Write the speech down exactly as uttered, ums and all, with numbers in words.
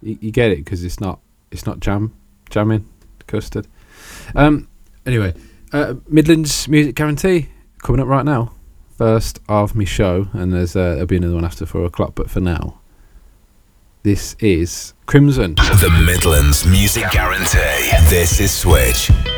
you, you get it because it's not it's not jam jamming custard. Um. Anyway, uh, Midlands Music Guarantee coming up right now. First of my show, and there's uh, there'll be another one after four o'clock. But for now, this is Crimson. The Midlands Music Guarantee. This is Switch.